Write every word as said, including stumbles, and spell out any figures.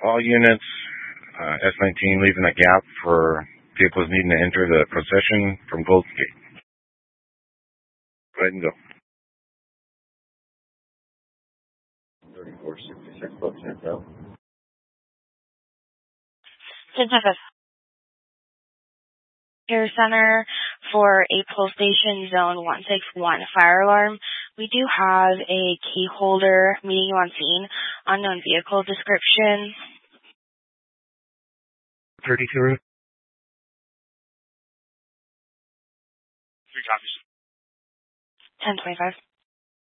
All units, uh, S nineteen leaving a gap for vehicles needing to enter the procession from Golden Gate. Go ahead and go. thirty-four sixty-six, ten go. ten five. Care Center for April Station Zone one six one fire alarm. We do have a key holder meeting you on scene. Unknown vehicle description. thirty-two. Three copies. ten twenty-five.